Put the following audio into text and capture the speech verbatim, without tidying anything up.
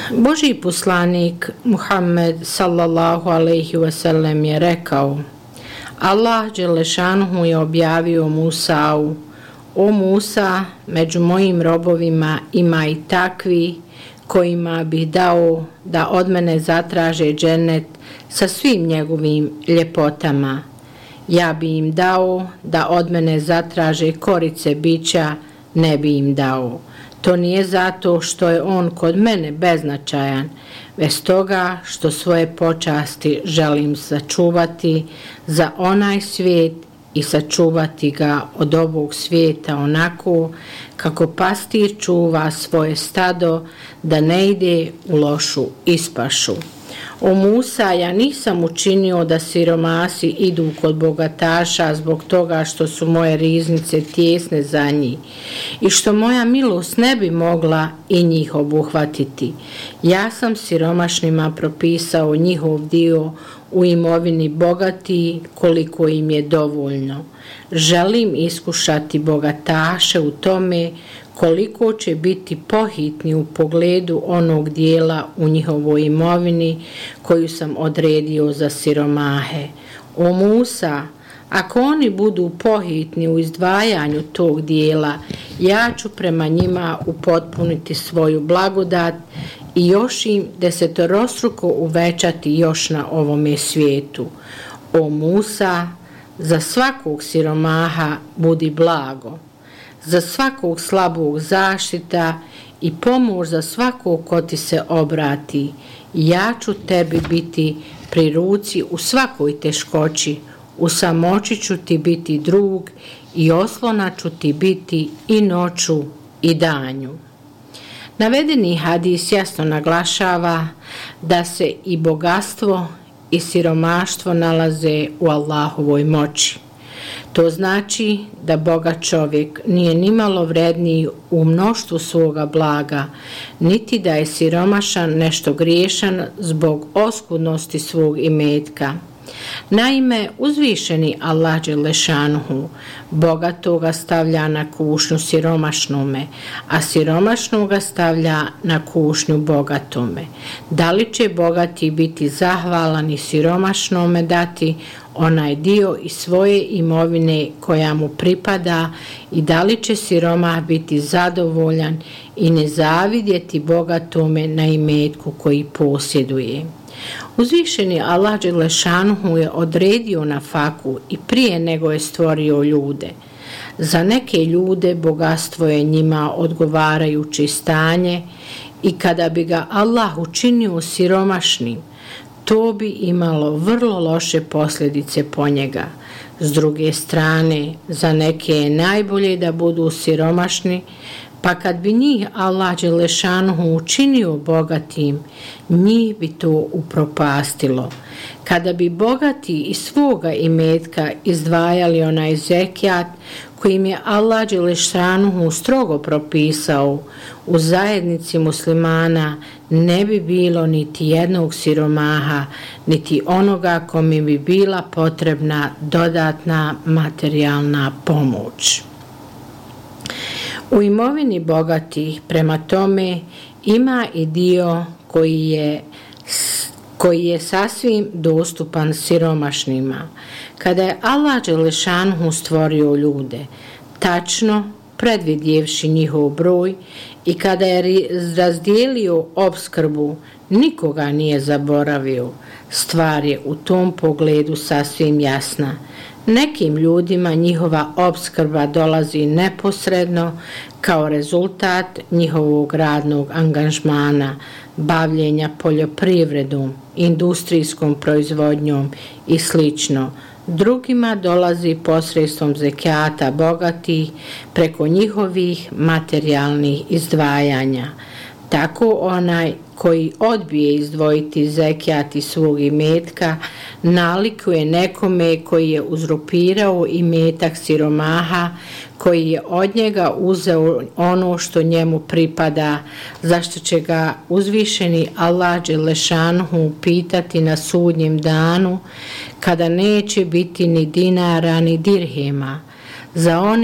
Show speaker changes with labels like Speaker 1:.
Speaker 1: Božji poslanik Muhammed sallallahu alejhi ve sellem je rekao: Allah dželešanuhu je objavio Musau: O Musa, među mojim robovima ima i takvi kojima bih dao da od mene zatraže džennet sa svim njegovim ljepotama. Ja bi im dao da od mene zatraže korice bića, ne bi im dao. To nije zato što je on kod mene beznačajan, već toga što svoje počasti želim sačuvati za onaj svijet i sačuvati ga od ovog svijeta onako kako pastir čuva svoje stado da ne ide u lošu ispašu. O Musa, ja nisam učinio da siromasi idu kod bogataša zbog toga što su moje riznice tijesne za njih i što moja milost ne bi mogla i njih obuhvatiti. Ja sam siromašnima propisao njihov dio u imovini bogati koliko im je dovoljno. Želim iskušati bogataše u tome koliko će biti pohitni u pogledu onog dijela u njihovoj imovini koju sam odredio za siromahe. O Musa, ako oni budu pohitni u izdvajanju tog dijela, ja ću prema njima upotpuniti svoju blagodat i još im desetorostruko uvećati još na ovome svijetu. O Musa, za svakog siromaha budi blago, za svakog slabog zaštita i pomoć za svakog ko ti se obrati. Ja ću tebi biti pri ruci u svakoj teškoći, u samoći ću ti biti drug i oslona ću ti biti i noću i danju. Navedeni hadis jasno naglašava da se i bogatstvo i siromaštvo nalaze u Allahovoj moći. To znači da bogat čovjek nije nimalo vredniji u mnoštvu svoga blaga, niti da je siromašan nešto griješan zbog oskudnosti svog imetka. Naime, uzvišeni Allah dželešanuhu bogatoga stavlja na kušnju siromašnome, a siromašnoga stavlja na kušnju bogatome. Da li će bogati biti zahvalan i siromašnome dati onaj dio iz svoje imovine koja mu pripada i da li će siromah biti zadovoljan i ne zavidjeti bogatome na imetku koji posjeduje. Uzvišeni Allah dželešanuhu je odredio nafaku i prije nego je stvorio ljude. Za neke ljude bogatstvo je njima odgovarajuće stanje i kada bi ga Allah učinio siromašnim, to bi imalo vrlo loše posljedice po njega. S druge strane, za neke je najbolje da budu siromašni, pa kad bi njih Allah dželešanuhu učinio bogatim, njih bi to upropastilo. Kada bi bogati iz svoga imetka izdvajali onaj zekijat kojim je Allah dželešanuhu strogo propisao, u zajednici muslimana ne bi bilo niti jednog siromaha, niti onoga kome bi bila potrebna dodatna materijalna pomoć. U imovini bogatih prema tome ima i dio koji je, koji je sasvim dostupan siromašnima. Kada je Allah dželešanuhu stvorio ljude, tačno predvidjevši njihov broj i kada je razdijelio opskrbu, nikoga nije zaboravio. Stvar je u tom pogledu sasvim jasna. Nekim ljudima njihova opskrba dolazi neposredno kao rezultat njihovog radnog angažmana, bavljenja poljoprivredom, industrijskom proizvodnjom i slično. Drugima dolazi posredstvom zekijata bogatih preko njihovih materijalnih izdvajanja. Tako onaj koji odbije izdvojiti zekijat iz svog imetka nalikuje nekome koji je uzurpirao imetak siromaha, koji je od njega uzeo ono što njemu pripada, zašto će ga uzvišeni Allah dželešanuhu pitati na sudnjem danu, kada neće biti ni dinara ni dirhema. Za one